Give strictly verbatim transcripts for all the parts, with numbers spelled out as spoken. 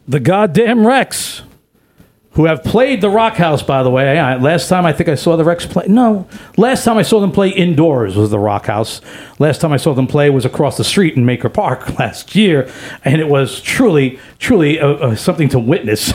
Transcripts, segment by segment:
the goddamn Rex, who have played the Rock House, by the way. I, last time I think I saw the Rex play... No, last time I saw them play indoors was the Rock House. Last time I saw them play was across the street in Maker Park last year, and it was truly, truly uh, uh, something to witness.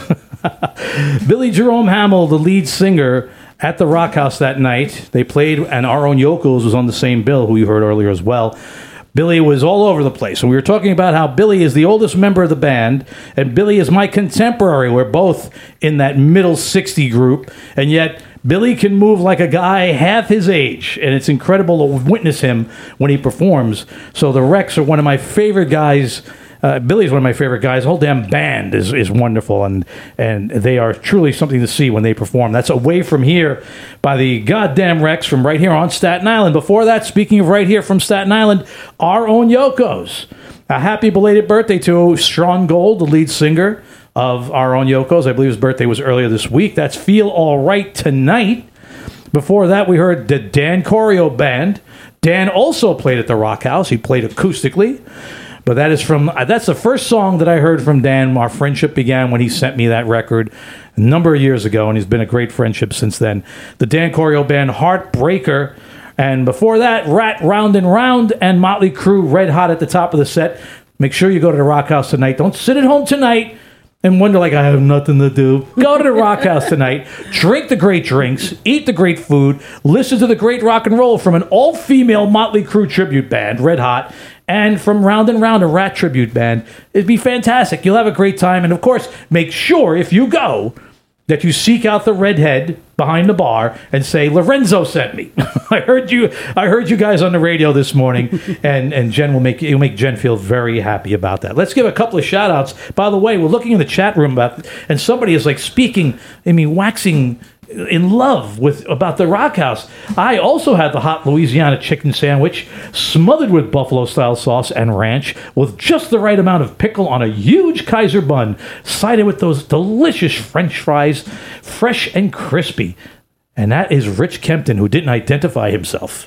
Billy Jerome Hamill, the lead singer at the Rock House that night, they played, and Our Own Yokos was on the same bill, who you heard earlier as well. Billy was all over the place. And we were talking about how Billy is the oldest member of the band, and Billy is my contemporary. We're both in that middle sixty group, and yet Billy can move like a guy half his age, and it's incredible to witness him when he performs. So the Rex are one of my favorite guys. Uh, Billy's one of my favorite guys. The whole damn band is, is wonderful, and and they are truly something to see when they perform. That's Away From Here by the goddamn Rex from right here on Staten Island. Before that, speaking of right here from Staten Island, Our Own Yokos. A happy belated birthday to Sean Gold, the lead singer of Our Own Yokos. I believe his birthday was earlier this week. That's Feel All Right Tonight. Before that, we heard the Dan Corio Band. Dan also played at the Rock House. He played acoustically. But that is from, that's the first song that I heard from Dan. Our friendship began when he sent me that record a number of years ago, and he's been a great friendship since then. The Dan Corio Band, Heartbreaker. And before that, Rat Round and Round and Motley Crue, Red Hot at the top of the set. Make sure you go to the Rock House tonight. Don't sit at home tonight and wonder like, I have nothing to do. Go to the Rock House tonight. Drink the great drinks. Eat the great food. Listen to the great rock and roll from an all-female Motley Crue tribute band, Red Hot. And from Round and Round, a Rat tribute band. It'd be fantastic. You'll have a great time. And, of course, make sure, if you go, that you seek out the redhead behind the bar and say, Lorenzo sent me. I heard you I heard you guys on the radio this morning, and, and Jen will make you'll make Jen feel very happy about that. Let's give a couple of shout-outs. By the way, we're looking in the chat room, about, and somebody is, like, speaking, I mean, waxing in love with about the Rock House. I also had the hot Louisiana chicken sandwich smothered with buffalo-style sauce and ranch with just the right amount of pickle on a huge Kaiser bun, sided with those delicious French fries, fresh and crispy. And that is Rich Kempton, who didn't identify himself.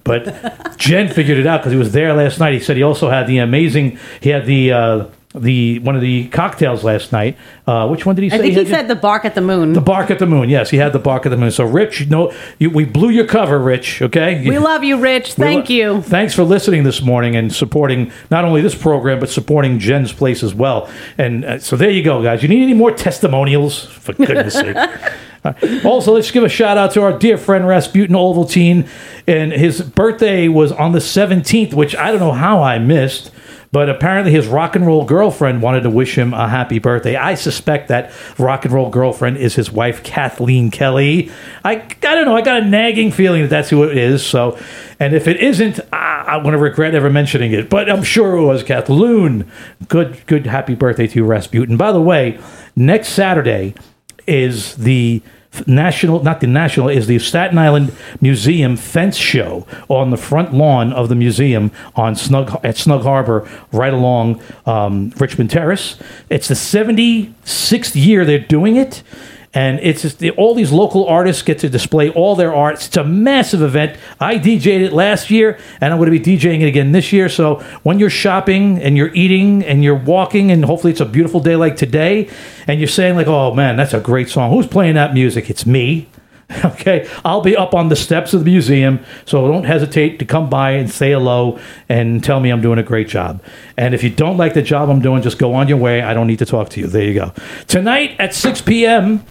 But Jen figured it out because he was there last night. He said he also had the amazing, he had the... Uh, The one of the cocktails last night. Uh, which one did he say? I think he, he said the Bark at the Moon. The Bark at the Moon. Yes, he had the Bark at the Moon. So, Rich, you know, you, we blew your cover, Rich. Okay, we love you, Rich. Thank lo- you. Thanks for listening this morning and supporting not only this program but supporting Jen's Place as well. And uh, so there you go, guys. You need any more testimonials? For goodness' sake. Uh, also, let's give a shout out to our dear friend Rasputin Ovaltine. And his birthday was on the seventeenth, which I don't know how I missed. But apparently his rock and roll girlfriend wanted to wish him a happy birthday. I suspect that rock and roll girlfriend is his wife, Kathleen Kelly. I, I don't know. I got a nagging feeling that that's who it is. So, and if it isn't, I, I'm going to regret ever mentioning it. But I'm sure it was Kathleen. Good, good, happy birthday to you, Rasputin. By the way, next Saturday is the National, not the National, is the Staten Island Museum Fence Show on the front lawn of the museum on Snug at Snug Harbor, right along um, Richmond Terrace. It's the seventy-sixth year they're doing it, and it's just the, all these local artists get to display all their art. It's a massive event. I D J'd it last year, and I'm going to be DJing it again this year. So when you're shopping and you're eating and you're walking, and hopefully it's a beautiful day like today, and you're saying like, oh man, that's a great song. Who's playing that music? It's me. Okay, I'll be up on the steps of the museum, so don't hesitate to come by and say hello and tell me I'm doing a great job. And if you don't like the job I'm doing, just go on your way. I don't need to talk to you. There you go. Tonight at six p.m.,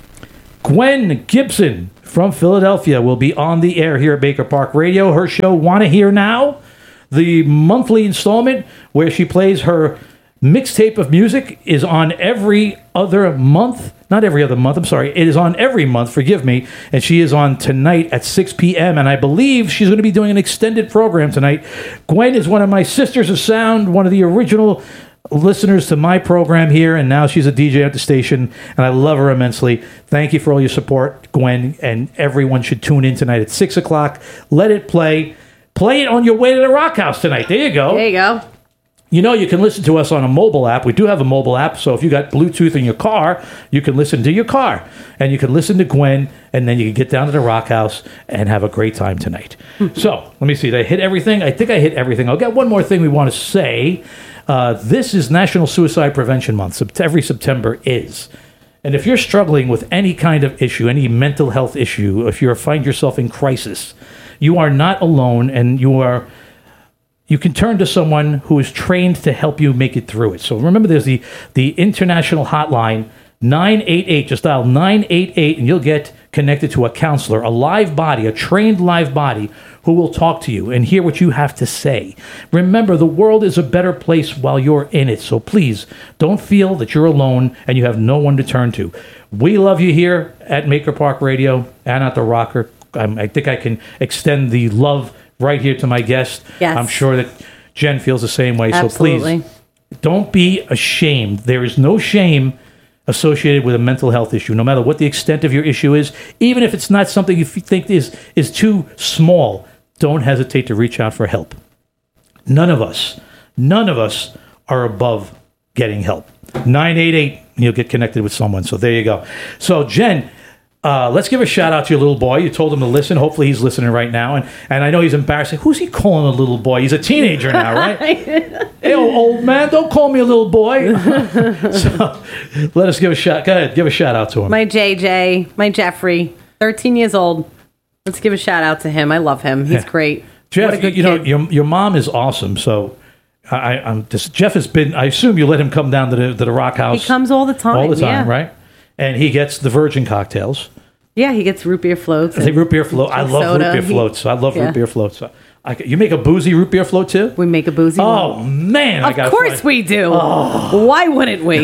Gwen Gibson from Philadelphia will be on the air here at Baker Park Radio. Her show, Wanna Hear Now, the monthly installment where she plays her mixtape of music, is on every other month. Not every other month, I'm sorry. It is on every month, forgive me. And she is on tonight at six p.m. And I believe she's going to be doing an extended program tonight. Gwen is one of my sisters of sound, one of the original listeners to my program here, and now she's a D J at the station, and I love her immensely. Thank you for all your support, Gwen, and everyone should tune in tonight at six o'clock. Let it play. Play it on your way to the Rock House tonight. There you go. There you go. You know, you can listen to us on a mobile app. We do have a mobile app, so if you got Bluetooth in your car, you can listen to your car, and you can listen to Gwen, and then you can get down to the Rock House and have a great time tonight. So, let me see. Did I hit everything? I think I hit everything. I'll get one more thing we want to say. Uh, this is National Suicide Prevention Month. Sept- Every September is. And if you're struggling with any kind of issue, any mental health issue, if you find yourself in crisis, you are not alone, and you are you can turn to someone who is trained to help you make it through it. So remember, there's the the international hotline nine eight eight. Just dial nine eight eight, and you'll get connected to a counselor, a live body, a trained live body who will talk to you and hear what you have to say. Remember, the world is a better place while you're in it. So please don't feel that you're alone and you have no one to turn to. We love you here at Maker Park Radio and at The Rocker. I'm, I think I can extend the love right here to my guest. Yes. I'm sure that Jen feels the same way. Absolutely. So please don't be ashamed. There is no shame associated with a mental health issue, no matter what the extent of your issue is. Even if it's not something you think is, is too small, don't hesitate to reach out for help. None of us, none of us are above getting help. nine eight eight, and you'll get connected with someone. So there you go. So Jen, Uh, let's give a shout out to your little boy. You told him to listen. Hopefully he's listening right now. And, and I know he's embarrassed. Who's he calling a little boy? He's a teenager now, right? Hey, old man, don't call me a little boy. So let us give a shout. Go ahead, give a shout out to him. My J J, my Jeffrey, thirteen years old. Let's give a shout out to him. I love him. He's Yeah. great. Jeff, What a good you know, kid. your your mom is awesome. So I, I'm just, Jeff has been, I assume you let him come down to the, to the Rock House. He comes all the time. all the time, yeah. right? And he gets the virgin cocktails. Yeah, he gets root beer floats. I think root beer float. I love soda. root beer He- floats. I love yeah. root beer floats. I, you make a boozy root beer float too? We make a boozy Oh one. man! I Of gotta course find- we do. Why wouldn't we?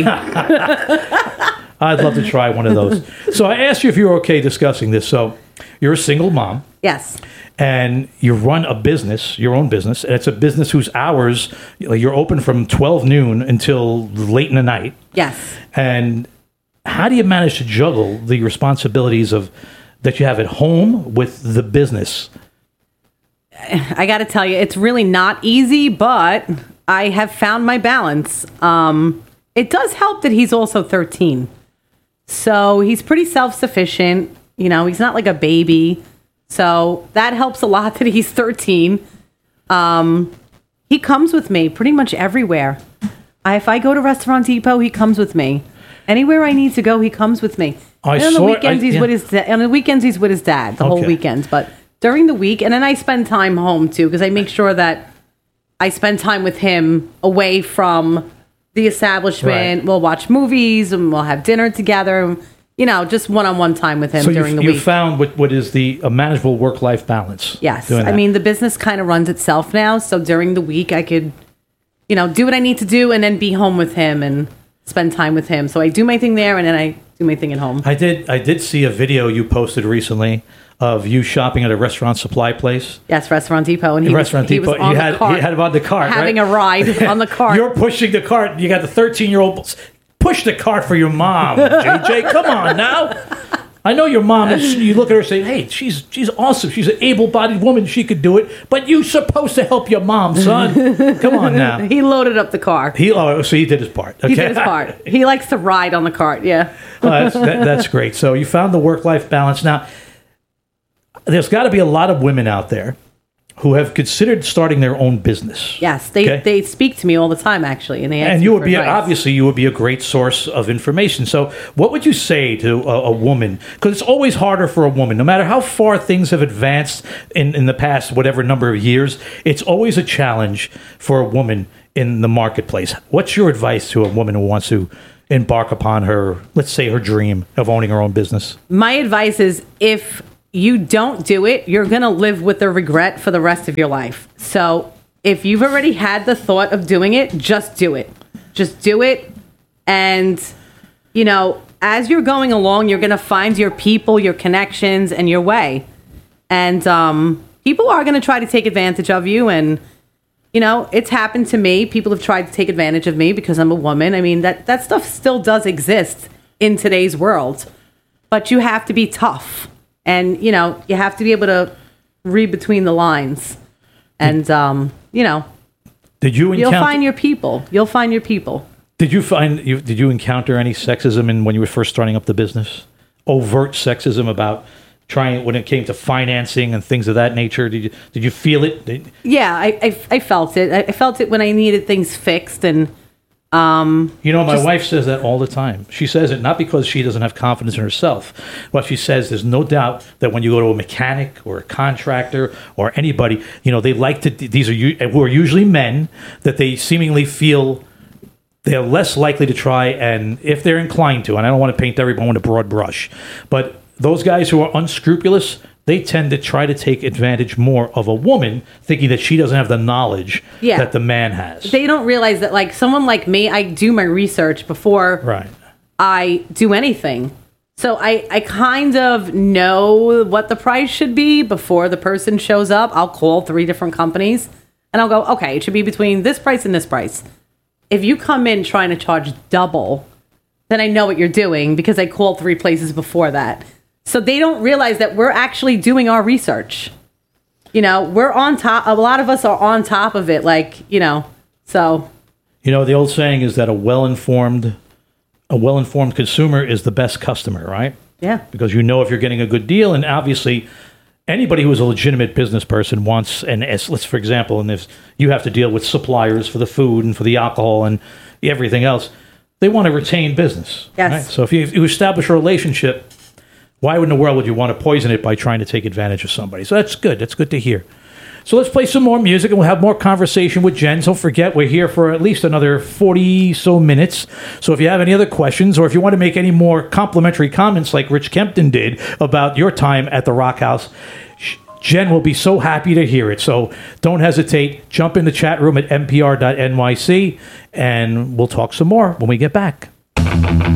I'd love to try one of those. So I asked you if you were okay discussing this. So you're a single mom, Yes. and you run a business, your own business, and it's a business whose hours, like, you're open from twelve noon until late in the night. Yes. And how do you manage to juggle the responsibilities of that you have at home with the business? I got to tell you, it's really not easy, but I have found my balance. Um, it does help that he's also thirteen. So he's pretty self-sufficient. You know, he's not like a baby. So that helps a lot that he's thirteen. Um, he comes with me pretty much everywhere. I, if I go to Restaurant Depot, he comes with me. Anywhere I need to go, he comes with me. I and on the saw- weekends, I- he's yeah. with his da- on the weekends he's with his dad the whole Okay. weekends. But during the week, and then I spend time home too because I make sure that I spend time with him away from the establishment. Right. We'll watch movies and we'll have dinner together. You know, just one-on-one time with him So during you, the you week. found what, what is the a manageable work-life balance. Yes. doing I that. mean, the business kind of runs itself now. So during the week, I could, you know, do what I need to do and then be home with him and spend time with him. So I do my thing there and then I do my thing at home. I did I did see a video you posted recently of you shopping at a restaurant supply place. Yes, Restaurant Depot. And he, Restaurant was, he Depot. was on you the had cart. you had him on the cart, having right? a ride on the cart. You're pushing the cart. You got the thirteen-year-old. Push the cart for your mom, J J. Come on now. I know your mom is. You look at her and say, "Hey, she's she's awesome. She's an able-bodied woman. She could do it." But you're supposed to help your mom, son. Come on now. He loaded up the car. He oh, so he did his part. Okay. He did his part. He likes to ride on the cart. Yeah. Oh, that's, that, that's great. So you found the work-life balance. Now, there's got to be a lot of women out there who have considered starting their own business. Yes, they Okay. they speak to me all the time actually, and they ask And me you would for be advice. obviously you would be a great source of information. So, what would you say to a, a woman? Because it's always harder for a woman, no matter how far things have advanced in, in the past, whatever number of years. It's always a challenge for a woman in the marketplace. What's your advice to a woman who wants to embark upon her, let's say, her dream of owning her own business? My advice is if you don't do it, you're going to live with the regret for the rest of your life. So if you've already had the thought of doing it, just do it. Just do it. And, you know, as you're going along, you're going to find your people, your connections, and your way. And um, people are going to try to take advantage of you. And, you know, it's happened to me. People have tried to take advantage of me because I'm a woman. I mean, that, that stuff still does exist in today's world. But you have to be tough. And, you know, you have to be able to read between the lines. And, um, you know, Did you you'll encounter? find your people. You'll find your people. Did you find you did you encounter any sexism in when you were first starting up the business? Overt sexism about trying when it came to financing and things of that nature? Did you did you feel it? Did, Yeah, I, I, I felt it. I felt it when I needed things fixed. And um, you know, my just- wife says that all the time. She says it not because she doesn't have confidence in herself. What she says, there's no doubt that when you go to a mechanic or a contractor or anybody, you know, they like to. These are u- who are usually men that they seemingly feel they're less likely to try, and if they're inclined to, and I don't want to paint everyone with a broad brush, but those guys who are unscrupulous, they tend to try to take advantage more of a woman, thinking that she doesn't have the knowledge Yeah. that the man has. they don't realize that, like, someone like me, I do my research before Right. I do anything. So I, I kind of know what the price should be before the person shows up. I'll call three different companies and I'll go, okay, it should be between this price and this price. If you come in trying to charge double, then I know what you're doing because I called three places before that. So they don't realize that we're actually doing our research. You know, we're on top. A lot of us are on top of it. Like, you know, so. You know, the old saying is that a well-informed, a well-informed consumer is the best customer, right? Yeah. Because you know if you're getting a good deal, and obviously anybody who is a legitimate business person wants, and as, let's for example, and if you have to deal with suppliers for the food and for the alcohol and everything else, they want to retain business. Yes. Right? So if you, if you establish a relationship, why in the world would you want to poison it by trying to take advantage of somebody? So that's good. That's good to hear. So let's play some more music and we'll have more conversation with Jen. Don't forget, we're here for at least another forty so minutes. So if you have any other questions or if you want to make any more complimentary comments like Rich Kempton did about your time at the Rock House, Jen will be so happy to hear it. So don't hesitate. Jump in the chat room at n p r dot n y c and we'll talk some more when we get back.